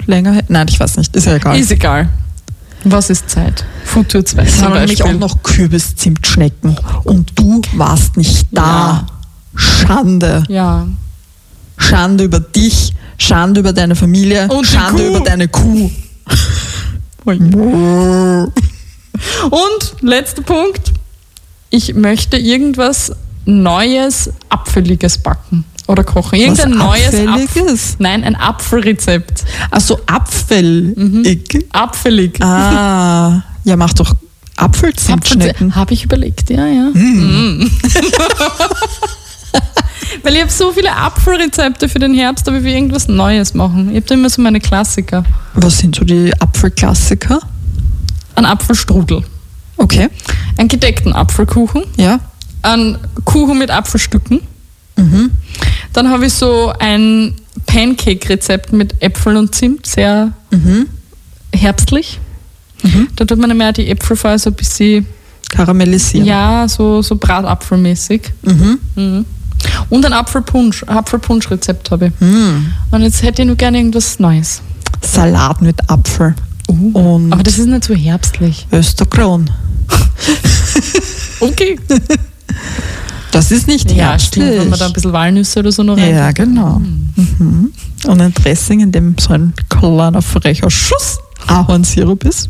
länger her? Nein, ich weiß nicht, ist ja egal. Ist egal. Was ist Zeit? Futur 2 Es zum waren nämlich Beispiel. auch noch Kürbis-Zimtschnecken und du warst nicht da. Ja. Schande. Ja. Schande über dich, Schande über deine Familie, Und die Schande Kuh. über deine Kuh. Und letzter Punkt. Ich möchte irgendwas Neues, Apfeliges backen oder kochen. Irgendein neues Abfälliges? Nein, ein Apfelrezept. Also Apfelig. Apfelig. Ja, mach doch Apfelzimtschnecken. Habe ich überlegt, ja. Weil ich habe so viele Apfelrezepte für den Herbst, aber ich will irgendwas Neues machen. Ich habe da immer so meine Klassiker. Was sind so die Apfelklassiker? Ein Apfelstrudel, Okay, einen gedeckten Apfelkuchen, ja. einen Kuchen mit Apfelstücken. Dann habe ich so ein Pancake-Rezept mit Äpfel und Zimt, sehr herbstlich. Da tut man nämlich auch die Äpfel vorher so ein bisschen, Karamellisieren. ja, so Bratapfelmäßig. Und ein Apfelpunsch-Rezept habe ich. Und jetzt hätte ich nur gerne irgendwas Neues. Salat mit Apfel. Und Aber das ist nicht so herbstlich. Österkron. Okay. Das ist nicht Ja, herbstlich. stimmt, wenn man da ein bisschen Walnüsse oder so noch rein. Ja, genau. Und ein Dressing, in dem so ein kleiner frecher Schuss Ahornsirup ist.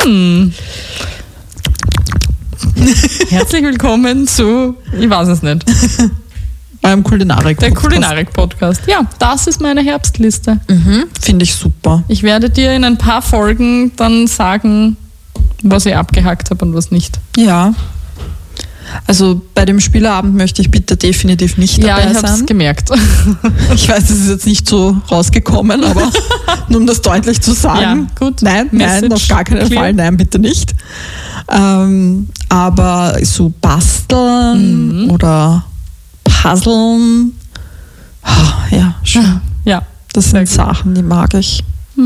Herzlich willkommen zu, ich weiß es nicht, Beim Kulinarik. der Kulinarik-Podcast. Ja, das ist meine Herbstliste. Finde ich super. Ich werde dir in ein paar Folgen dann sagen, was ich abgehakt habe und was nicht. Ja. Also bei dem Spieleabend möchte ich bitte definitiv nicht Ja, dabei ich habe es sein. gemerkt. Ich weiß, es ist jetzt nicht so rausgekommen, aber nur um das deutlich zu sagen. Ja, gut. Nein, Message auf gar keinen clear. Fall, nein, bitte nicht. Aber so basteln oder puzzeln, ja, schön. Ja. Das Sehr sind gut. Sachen, die mag ich.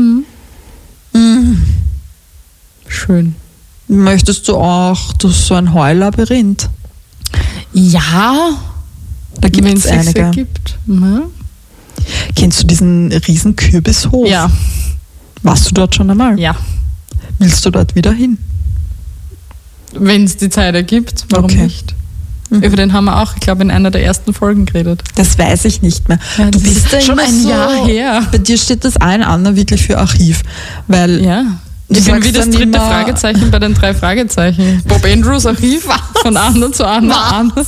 Schön. Möchtest du auch so ein Heulabyrinth? Ja, Da gibt wenn es es sich einige. ergibt. Ja. Kennst du diesen riesen Kürbishof? Ja, Warst du dort schon einmal? ja. Willst du dort wieder hin? Wenn es die Zeit ergibt, warum Okay. nicht? Über den haben wir auch, ich glaube, in einer der ersten Folgen geredet. Das weiß ich nicht mehr. Ja, du das bist ist da schon immer ein so, Jahr her. Bei dir steht das ein Anna wirklich für Archiv. Weil Ja. Du Ich bin sagst wie das dann dritte immer- Fragezeichen bei den 3 Fragezeichen. Bob Andrews Archiv, von Anna zu Anna. Anna.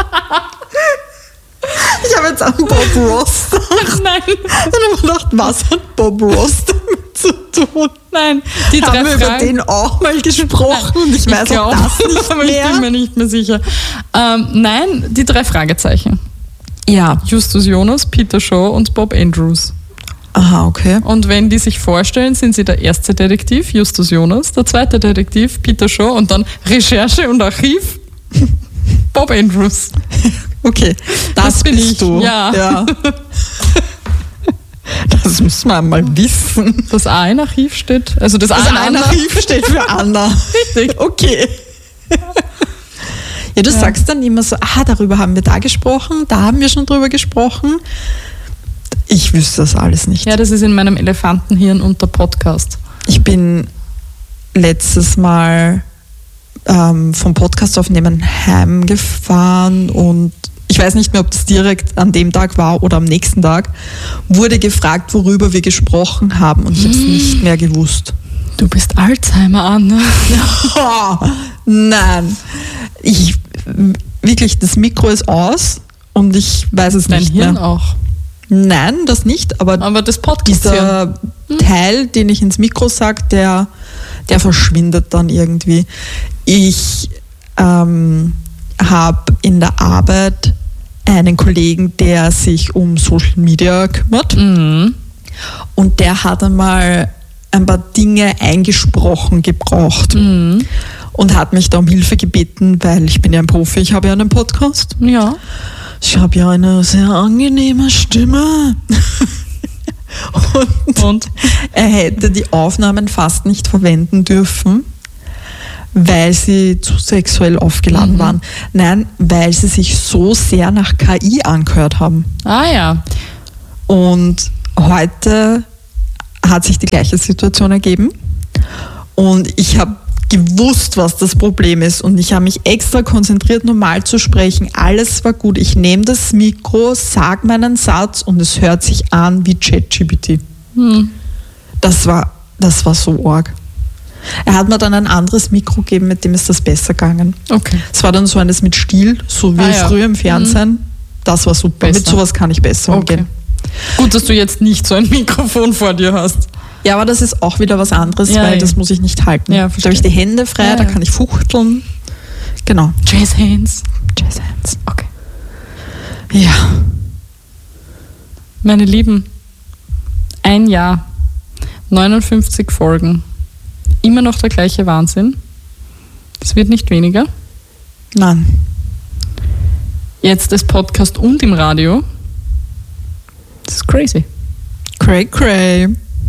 ich habe jetzt an Bob Ross Nein, und habe gedacht, was hat Bob Ross damit zu tun? nein. Die Haben 3 wir über Fragen. den auch mal gesprochen und ich weiß glaub, auch das nicht aber ich bin mehr. mir nicht mehr sicher. Nein, die 3 Fragezeichen. Ja. Justus Jonas, Peter Shaw und Bob Andrews. Aha, okay. Und wenn die sich vorstellen, sind sie der erste Detektiv, Justus Jonas, der zweite Detektiv, Peter Shaw und dann Recherche und Archiv, Bob Andrews. Okay, das bin bist ich, du. ja. Das müssen wir mal wissen. Das A in Archiv steht, also das A Also in ein Anna. Archiv steht für Anna. Richtig. Okay. Ja, du sagst dann immer so, darüber haben wir da gesprochen, da haben wir schon drüber gesprochen. Ich wüsste das alles nicht. Ja, das ist in meinem Elefantenhirn unter Podcast. Ich bin letztes Mal vom Podcast aufnehmen heimgefahren und ich weiß nicht mehr, ob das direkt an dem Tag war oder am nächsten Tag, wurde gefragt, worüber wir gesprochen haben und ich habe es nicht mehr gewusst. Du bist Alzheimer, Anna. Nein, wirklich, das Mikro ist aus und ich weiß es Dein nicht Hirn mehr. auch. Nein, das nicht, aber Aber das Podcast dieser Teil, den ich ins Mikro sage, der verschwindet dann irgendwie. Ich habe in der Arbeit einen Kollegen, der sich um Social Media kümmert und der hat einmal ein paar Dinge eingesprochen gebraucht und hat mich da um Hilfe gebeten, weil ich bin ja ein Profi, ich habe ja einen Podcast. Ja. Ich habe ja eine sehr angenehme Stimme. Und er hätte die Aufnahmen fast nicht verwenden dürfen, weil sie zu sexuell aufgeladen waren. Nein, weil sie sich so sehr nach KI angehört haben. Ah ja. Und heute hat sich die gleiche Situation ergeben. Und ich habe gewusst, was das Problem ist. Und ich habe mich extra konzentriert, normal zu sprechen. Alles war gut. Ich nehme das Mikro, sage meinen Satz und es hört sich an wie ChatGPT. Das war so arg. Er hat mir dann ein anderes Mikro gegeben, mit dem ist das besser gegangen. Okay. Es war dann so eines mit Stiel, so wie früher im Fernsehen. Das war super. Besser. Mit sowas kann ich besser umgehen. Gut, dass du jetzt nicht so ein Mikrofon vor dir hast. Ja, aber das ist auch wieder was anderes, Ja, weil ja. das muss ich nicht halten. Ja, da habe ich die Hände frei, Ja, da ja. kann ich fuchteln. Genau. Jazz Hands. Jazz hands. Okay. Ja. Meine Lieben, 1 Jahr, 59 Folgen, immer noch der gleiche Wahnsinn. Es wird nicht weniger. Nein. Jetzt das Podcast und im Radio. Das ist crazy. Cray.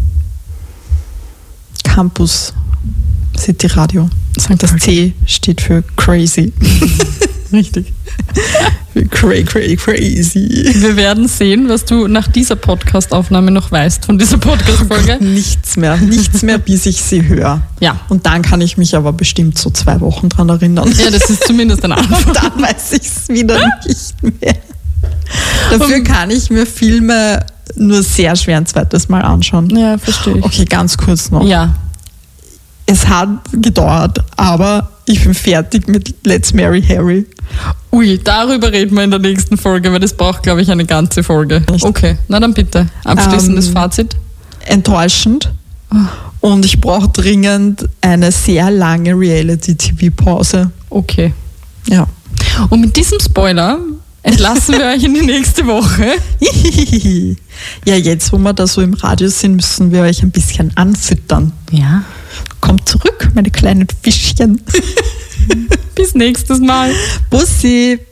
Campus City Radio. Das C steht für crazy. Richtig. Für crazy. Wir werden sehen, was du nach dieser Podcast-Aufnahme noch weißt von dieser Podcast-Folge. Nichts mehr, bis ich sie höre. Ja. Und dann kann ich mich aber bestimmt so 2 Wochen dran erinnern. Ja, das ist zumindest ein Anfang. Und dann weiß ich es wieder nicht mehr. Dafür kann ich mir Filme nur sehr schwer ein zweites Mal anschauen. Ja, verstehe ich. Okay, ganz kurz noch. Ja. Es hat gedauert, aber ich bin fertig mit Let's Marry Harry. Ui, darüber reden wir in der nächsten Folge, weil das braucht, glaube ich, eine ganze Folge. Okay, na dann bitte. Abschließendes Fazit. Enttäuschend. Und ich brauche dringend eine sehr lange Reality-TV-Pause. Okay. Ja. Und mit diesem Spoiler entlassen wir euch in die nächste Woche. Ja, jetzt, wo wir da so im Radio sind, müssen wir euch ein bisschen anfüttern. Ja. Kommt zurück, meine kleinen Fischchen. Bis nächstes Mal. Bussi.